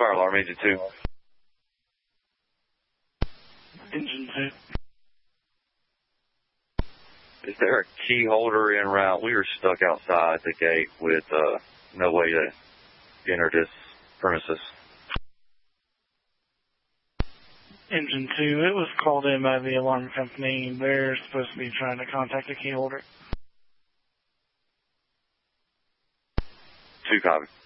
fire alarm, Engine 2. Engine 2. Is there a key holder en route? We were stuck outside the gate with no way to enter this premises. Engine 2, it was called in by the alarm company. They're supposed to be trying to contact the key holder. 2 copy.